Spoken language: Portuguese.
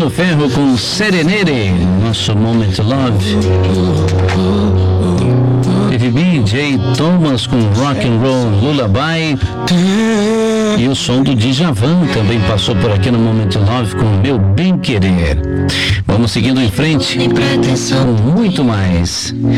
Luciano Ferro com Serenere, nosso Moment Love. Teve BJ Thomas com Rock and Roll Lullaby. E o som do Djavan também passou por aqui no Moment Love com Meu Bem Querer. Vamos seguindo em frente com muito mais.